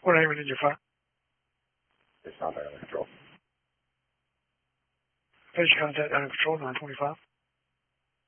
What aiming did you fire? It's not under control. Station contact under control, 925.